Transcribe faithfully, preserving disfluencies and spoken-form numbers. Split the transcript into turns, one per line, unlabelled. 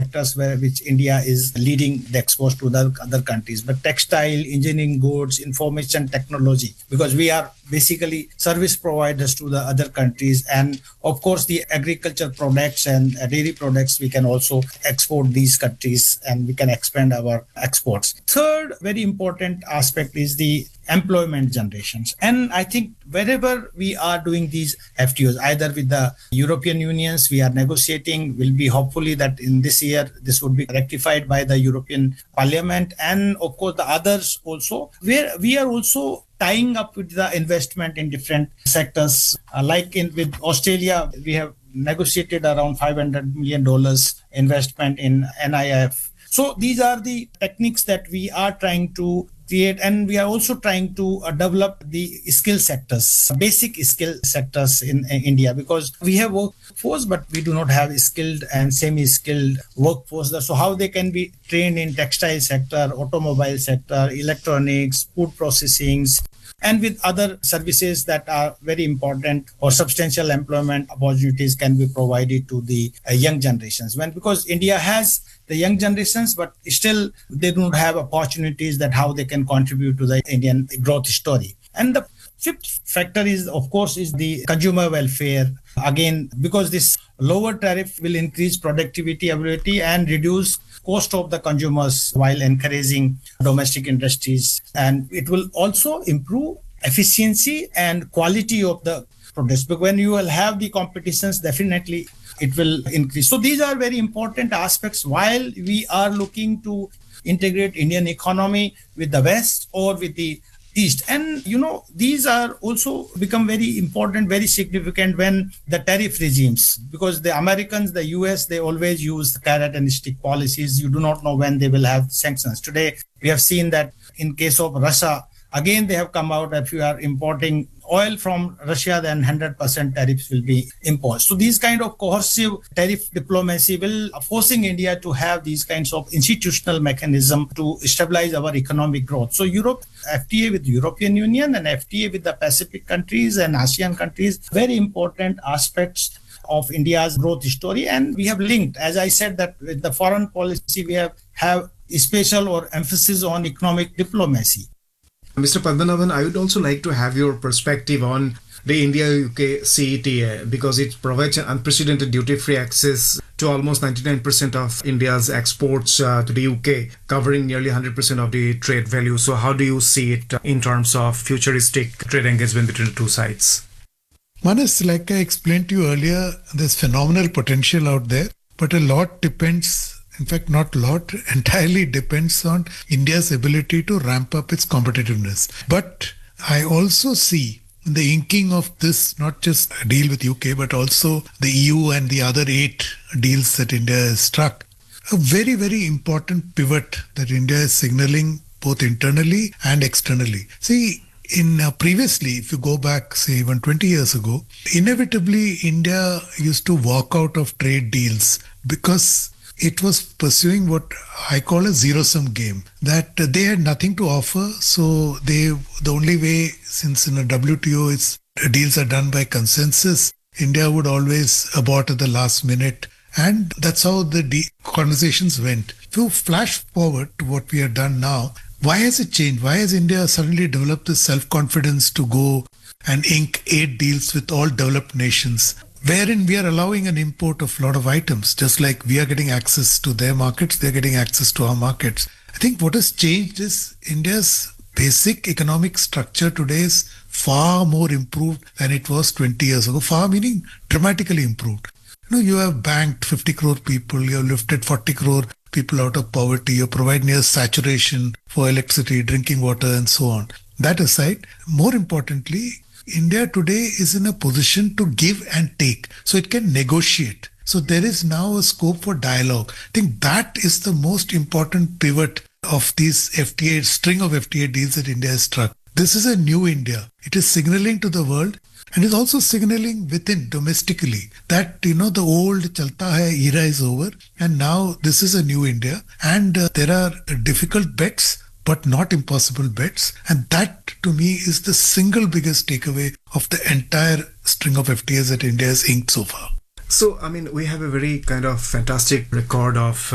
sectors where which India is leading the exports to the other countries. But textile, engineering goods, information technology, because we are basically service providers to the other countries. And of course, the agriculture products and dairy products, we can also export these countries and we can expand our exports. Third, very important aspect is the employment generations. And I think wherever we are doing these F T Os, either with the European Unions, we are negotiating, will be hopefully that in this year, this would be rectified by the European Parliament. And of course, the others also, where we are also tying up with the investment in different sectors. Uh, like in with Australia, we have negotiated around five hundred million dollars investment in N I F. So these are the techniques that we are trying to create, and we are also trying to uh, develop the skill sectors, basic skill sectors in uh, India, because we have workforce, but we do not have skilled and semi-skilled workforce. So how they can be trained in textile sector, automobile sector, electronics, food processing, and with other services that are very important, or substantial employment opportunities can be provided to the uh, young generations. When because India has the young generations, but still they don't have opportunities that how they can contribute to the Indian growth story. And the fifth factor is, of course, is the consumer welfare. Again, because this lower tariff will increase productivity, ability, and reduce cost of the consumers while encouraging domestic industries. And it will also improve efficiency and quality of the products. But when you will have the competitions, definitely it will increase. So these are very important aspects while we are looking to integrate Indian economy with the West or with the East. And, you know, these are also become very important, very significant when the tariff regimes, because the Americans, the U S, they always use the carrot and stick policies. You do not know when they will have sanctions. Today, we have seen that in case of Russia, again, they have come out that if you are importing oil from Russia, then one hundred percent tariffs will be imposed. So these kind of coercive tariff diplomacy will forcing India to have these kinds of institutional mechanism to stabilize our economic growth. So Europe, F T A with the European Union and F T A with the Pacific countries and ASEAN countries, very important aspects of India's growth story. And we have linked, as I said, that with the foreign policy, we have, have a special or emphasis on economic diplomacy.
Mister Padmanabhan, I would also like to have your perspective on the India-U K C E T A, because it provides an unprecedented duty-free access to almost ninety-nine percent of India's exports uh, to the U K, covering nearly one hundred percent of the trade value. So how do you see it in terms of futuristic trade engagement between the two sides?
Manas, like I explained to you earlier, there's phenomenal potential out there, but a lot depends. In fact, not a lot, entirely depends on India's ability to ramp up its competitiveness. But I also see in the inking of this, not just a deal with U K, but also the E U and the other eight deals that India has struck, a very, very important pivot that India is signaling both internally and externally. See, in uh, previously, if you go back, say, even twenty years ago, inevitably India used to walk out of trade deals because it was pursuing what I call a zero-sum game, that they had nothing to offer. So they, the only way, since in a W T O, it's, deals are done by consensus, India would always abort at the last minute. And that's how the de- conversations went. If you flash forward to what we have done now, why has it changed? Why has India suddenly developed this self-confidence to go and ink eight deals with all developed nations, wherein we are allowing an import of a lot of items, just like we are getting access to their markets, they're getting access to our markets. I think what has changed is India's basic economic structure today is far more improved than it was twenty years ago, far meaning dramatically improved. You know, you have banked fifty crore people, you have lifted forty crore people out of poverty, you provide near saturation for electricity, drinking water, and so on. That aside, more importantly, India today is in a position to give and take, so it can negotiate. So there is now a scope for dialogue. I think that is the most important pivot of these F T A, string of F T A deals that India has struck. This is a new India. It is signaling to the world and is also signaling within domestically that, you know, the old chalta hai era is over and now this is a new India, and uh, there are difficult bets but not impossible bets. And that, to me, is the single biggest takeaway of the entire string of F T As that India has inked so far.
So, I mean, we have a very kind of fantastic record of